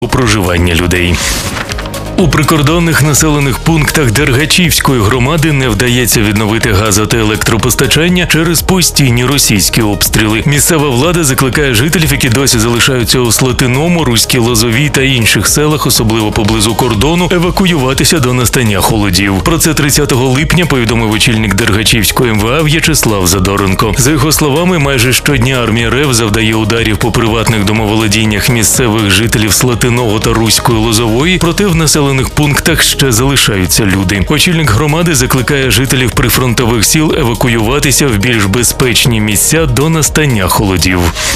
проживання людей. У прикордонних населених пунктах Дергачівської громади не вдається відновити газо- та електропостачання через постійні російські обстріли. Місцева влада закликає жителів, які досі залишаються у Слатиному, Руській Лозовій та інших селах, особливо поблизу кордону, евакуюватися до настання холодів. Про це 30 липня повідомив очільник Дергачівської МВА В'ячеслав Задоренко. За його словами, майже щодня армія РФ завдає ударів по приватних домоволодіннях місцевих жителів Слатиного та Руської Лозової, проте в населених пунктах ще залишаються люди. Очільник громади закликає жителів прифронтових сіл евакуюватися в більш безпечні місця до настання холодів.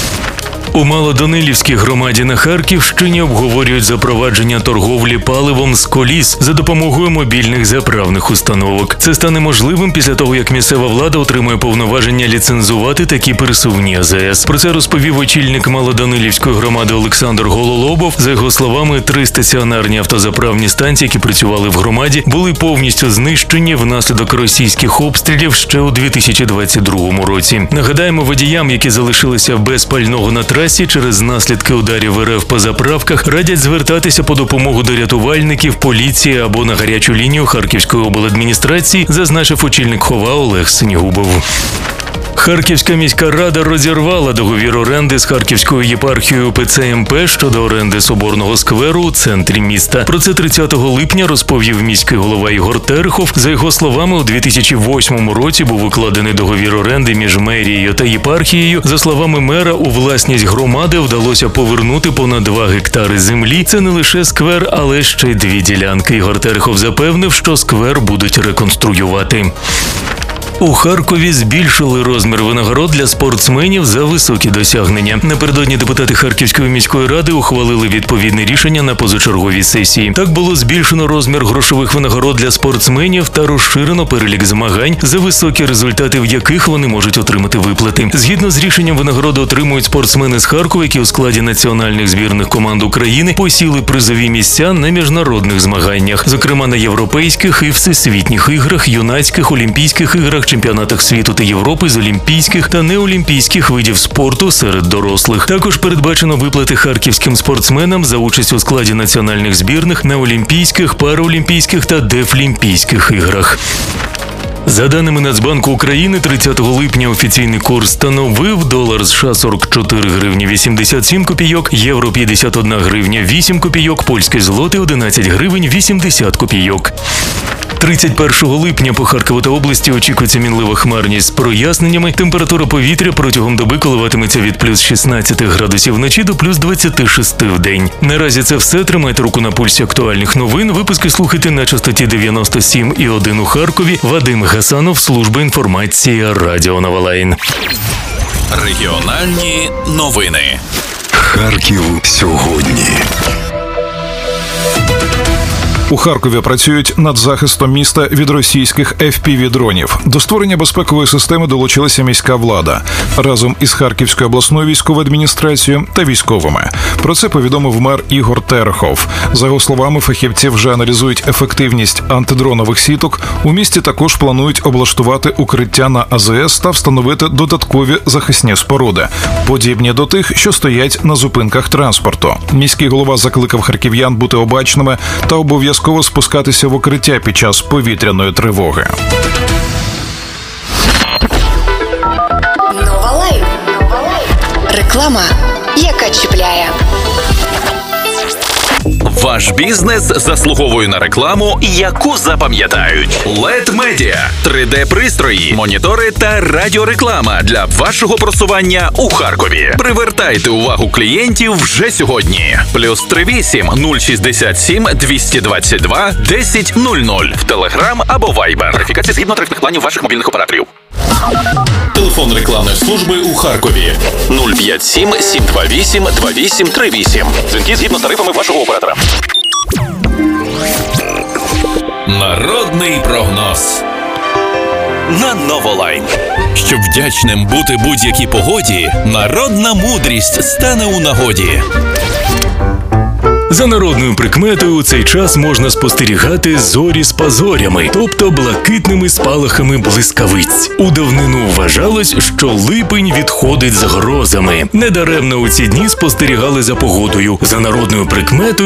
У Малоданилівській громаді на Харківщині обговорюють запровадження торговлі паливом з коліс за допомогою мобільних заправних установок. Це стане можливим після того, як місцева влада отримує повноваження ліцензувати такі пересувні АЗС. Про це розповів очільник Малоданилівської громади Олександр Гололобов. За його словами, 3 стаціонарні автозаправні станції, які працювали в громаді, були повністю знищені внаслідок російських обстрілів ще у 2022 році. Нагадаємо, водіям, які залишилися без пального на трасі через наслідки ударів РФ по заправках, радять звертатися по допомогу до рятувальників, поліції або на гарячу лінію Харківської обладміністрації, зазначив очільник ХОВА Олег Синігубов. Харківська міська рада розірвала договір оренди з Харківською єпархією УПЦ МП щодо оренди Соборного скверу у центрі міста. Про це 30 липня розповів міський голова Ігор Терехов. За його словами, у 2008 році був укладений договір оренди між мерією та єпархією. За словами мера, у власність громади вдалося повернути понад 2 гектари землі. Це не лише сквер, але ще й 2 ділянки. Ігор Терехов запевнив, що сквер будуть реконструювати. У Харкові збільшили розмір винагород для спортсменів за високі досягнення. Напередодні депутати Харківської міської ради ухвалили відповідне рішення на позачерговій сесії. Так було збільшено розмір грошових винагород для спортсменів та розширено перелік змагань, за високі результати в яких вони можуть отримати виплати. Згідно з рішенням, винагороди отримують спортсмени з Харкова, які у складі національних збірних команд України посіли призові місця на міжнародних змаганнях, зокрема на європейських і всесвітніх іграх, юнацьких, олімпійських іграх, чемпіонатах світу та Європи з олімпійських та неолімпійських видів спорту серед дорослих. Також передбачено виплати харківським спортсменам за участь у складі національних збірних на олімпійських, параолімпійських та дефлімпійських іграх. За даними Нацбанку України, 30 липня офіційний курс становив долар США 44 гривні 87 копійок, євро 51 гривня 8 копійок, польський злотий 11 гривень 80 копійок. 31 липня по Харкову та області очікується мінлива хмарність з проясненнями. Температура повітря протягом доби коливатиметься від плюс 16 градусів вночі до плюс 26 в день. Наразі це все. Тримайте руку на пульсі актуальних новин. Випуски слухайте на частоті 97,1 у Харкові. Вадим Гасанов, служба інформації Радіо Новолайн. Регіональні новини. Харків сьогодні. У Харкові працюють над захистом міста від російських FPV-дронів. До створення безпекової системи долучилася міська влада разом із Харківською обласною військовою адміністрацією та військовими. Про це повідомив мер Ігор Терехов. За його словами, фахівці вже аналізують ефективність антидронових сіток. У місті також планують облаштувати укриття на АЗС та встановити додаткові захисні споруди, подібні до тих, що стоять на зупинках транспорту. Міський голова закликав харків'ян бути обачними та обов'язково спускатися в укриття під час повітряної тривоги. Новолайн. Реклама, яка чіпляє. Ваш бізнес заслуговує на рекламу, яку запам'ятають. LED Media – 3D-пристрої, монітори та радіореклама для вашого просування у Харкові. Привертайте увагу клієнтів вже сьогодні. +38 067 222 1000 в Telegram або Viber. Верифікація згідно тарифних планів ваших мобільних операторів. Телефон рекламної служби у Харкові 057 728 2838. Дзвінки згідно з тарифами вашого оператора. Народний прогноз на Новолайн. Щоб вдячним бути будь-якій погоді, народна мудрість стане у нагоді. За народною прикметою у цей час можна спостерігати зорі з пазорями, тобто блакитними спалахами блискавиць. У давнину вважалось, що липень відходить з грозами. Недаремно у ці дні спостерігали за погодою. За народною прикметою